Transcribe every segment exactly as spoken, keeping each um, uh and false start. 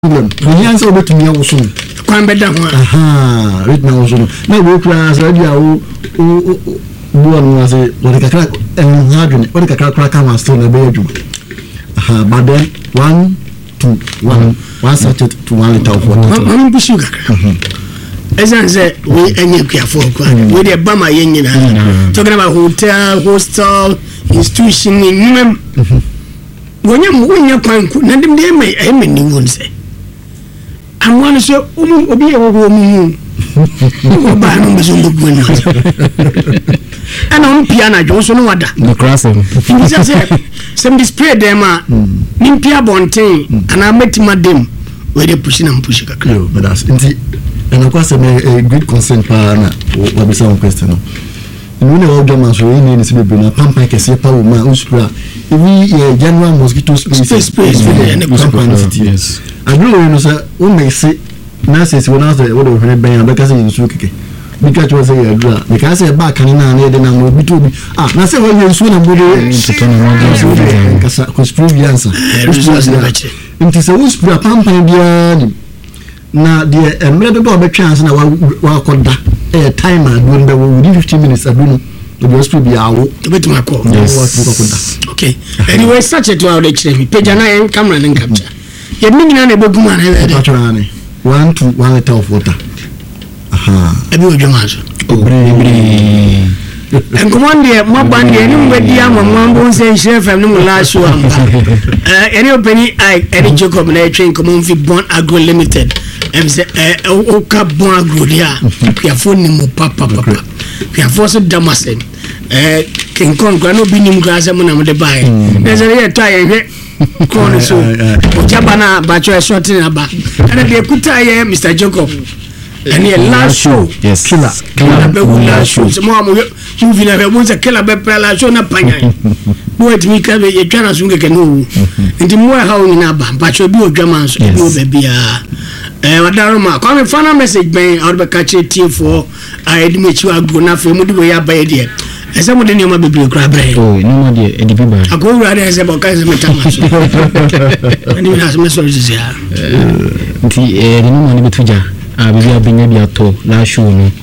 problem. When you answer over to me, I was soon. Quite better. Aha, right now, also. Now, we class, I do. One was a what a crack and hardly what a crack crack was still a bedroom. Aha, but then one, two, one, one sachet to one liter of water. I'm sugar. As I said, we any careful with a bama yen, talking about hotel, hostel, institution in them. When you're when you're quite good, nothing they may I mean, you won't say. I want to say, oh, be a woman. And on piano, Johnson, no other. The crossing. Some display them are Nimpia Bonte, and I met my dim where they pushing and pushing. But that's and of course, a great concern for what we some question. And when all Germans were in this baby, a pump like a sepa, my uspra, every general mosquito space, space, and the yes. I know you know, sir, who may say, nurses when I say, what of her band, because in Suki. Because was a drug. Because I back and I then I will be to be. Ah, now say what you soon and would because prove the answer. It is a whisper pump and beyond. Now, dear, a medical of a chance now. Well, called a timer when there were fifteen minutes. I don't know. The whisper be out. Wait, my call. Okay. Anyway, such a two hour exchange. Page and I am camera and capture. You're meaning a book man. One to one liter of water. Aha. Ebi ojo maso. And come on there, my band, any way, dear, my mom won't say chef and no last one. Any opening, I, any joke of a train, come on, Bon Agro Limited. And say, Oka Bon Agro, yeah, we are phoning more papa, papa. We are forced Damasen. King Kong, no being grass, I'm going to buy. There's a real tire. Corner so, Jabana, but you are shorting about. And they could tire Mister Jacob. And here last show, yes, killer, killer, last show. Mom, you feel like once a killer bepela show na panya. Boy, to me, can be a chance to get no. And the more how in a band, but you'll be a drama, so you baby. Eh, Wadaroma, come and find a message, man, out of a catch it for I admit you are good enough for me to be up by idea. And some of the name of the crab. Oh, no more dear, Eddie Bieber. I go rather as about guys in the and you have messages here. The no money between ah bibi abenya bi ato na show no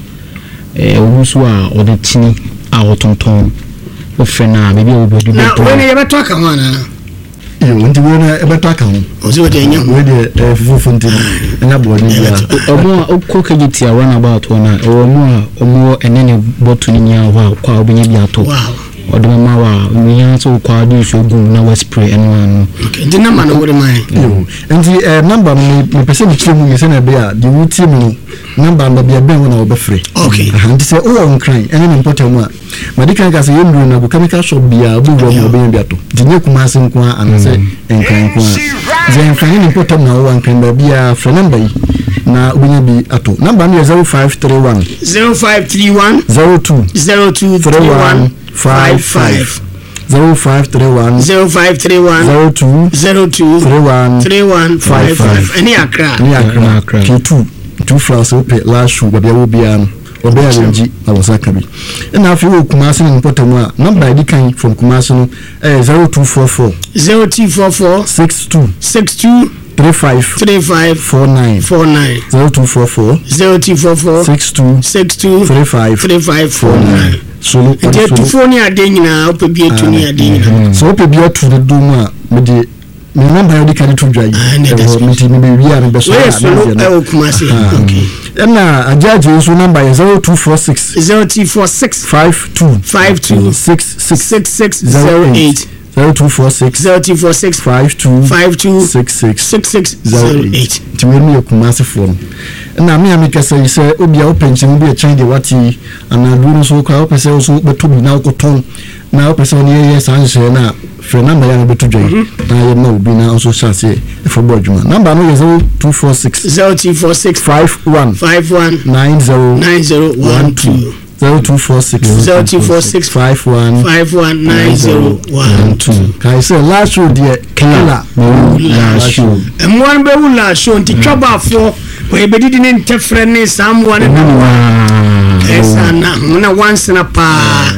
eh obuso a ode tini a otonton o frena bibi obedu na when you beto aka ho na eh wonti we na beto aka ho o se we de nya we de fufu ntini na body bia omo okokagiti a run about one o mo omo enene botu ni nya ho kwa obenya bi ato wow odoma ma wa mi yan so kwa di shogun na we spray anyone okay the number no wori mai and the number me person chire mu me say na be a the wuti mu number no be a ben na obefre okay and say oh on cry any important one madika ka say yendru na go chemical shop bia bu ro mo be bi ato the nye kuma se nko an say enkan nko the enkan ni important na one kan ba bia for number yi na obenya bi ato number no zero five three one zero five three one zero two zero two three one five five zero five three one zero five three one zero two zero two three one three one five five any akra any akra K two two flowers ope last shoe ba bia wo bia no obe arrange na wasaka bi na afi wo Kumasi ni important a number ID kan from Kumasi no eh zero two four four zero two four four six two six two three five three five four nine four nine zero two four four zero two four four six two six two three five three five four nine so the two phone ya de nyina opebie tu ni ade nyina so opebie tu de do mu a me de me number ya de kan tu dwai e me ti me be wi an be so na o Kumasi okay na ajaje so number zero two four six zero two four six five two five two six six six six zero eight zero two four six zero two four six five two five two six six six six zero eight ti we me Kumasi phone na me amika say say obi a openchim bi a change wati ana duro so kwa opese so beto bi na okoton na opese oni ye sanse na free number ya no beto dwai na ye na obi na so chance e for bodjuma number no zero two four six zero two four six five one five one nine zero nine zero one two zero two four six zero two four six five one five one nine zero one two kai say last show there killer last show and one be last show nti twaba for we be did in interference someone esa na na once na pa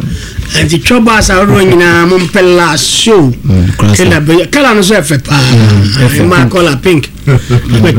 and the trouble sa ro nyina mo mpela show kala kala no so efe pa ma color pink